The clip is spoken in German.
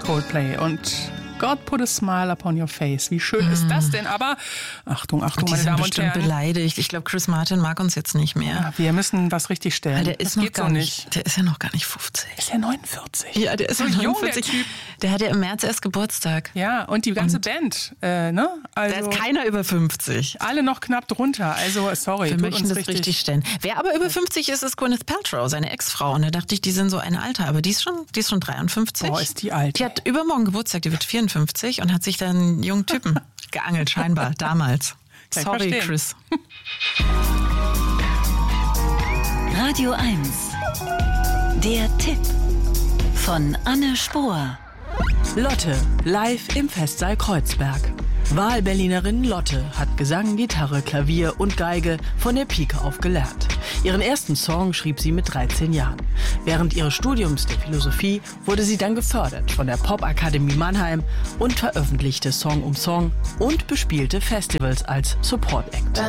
Coldplay und God put a smile upon your face. Wie schön ist das denn? Aber Achtung, meine Damen und Herren. Beleidigt. Ich glaube, Chris Martin mag uns jetzt nicht mehr. Ja, wir müssen was richtig stellen. Weil der ist das noch gar nicht. Der ist ja noch gar nicht 50. Ist ja 49. Ja, der ist so ja jung, 49. der Typ. Der hat ja im März erst Geburtstag. Ja, und die ganze Band. Ne? Also, da ist keiner über 50. Alle noch knapp drunter. Also, sorry. Wir möchten das richtig stellen. Wer aber über 50 ist, ist Gwyneth Paltrow, seine Ex-Frau. Und da dachte ich, die sind so ein Alter. Aber die ist schon 53. Boah, ist die alt. Die hat übermorgen Geburtstag, die wird 54 und hat sich dann einen jungen Typen geangelt, scheinbar, damals. Sorry, Chris. Radio 1. Der Tipp von Anne Spohr. Lotte, live im Festsaal Kreuzberg. Wahlberlinerin Lotte hat Gesang, Gitarre, Klavier und Geige von der Pike auf gelernt. Ihren ersten Song schrieb sie mit 13 Jahren. Während ihres Studiums der Philosophie wurde sie dann gefördert von der Popakademie Mannheim und veröffentlichte Song um Song und bespielte Festivals als Support-Act.